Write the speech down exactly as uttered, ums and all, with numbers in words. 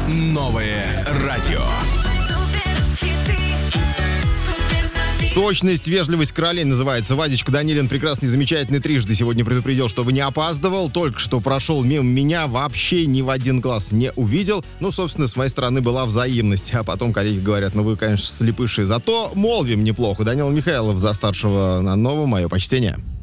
Новое радио. Точность, вежливость королей называется. Вадичка Данилин, прекрасный, замечательный, трижды сегодня предупредил, чтобы не опаздывал. Только что прошел мимо меня, вообще ни в один глаз не увидел. Ну, собственно, с моей стороны была взаимность. А потом коллеги говорят, ну вы, конечно, слепыши. Зато молвим неплохо. Данил Михайлов за старшего на новом. Мое почтение.